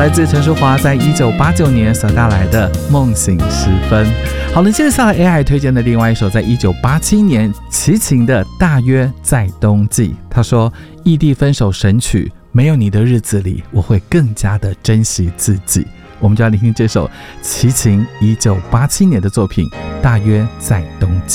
来自陈淑桦在1989年所带来的《梦醒时分》。好了，接下来 AI 推荐的另外一首在1987年齐秦的《大约在冬季》。他说，异地分手神曲，没有你的日子里，我会更加的珍惜自己。我们就要聆听这首齐秦1987年的作品《大约在冬季》。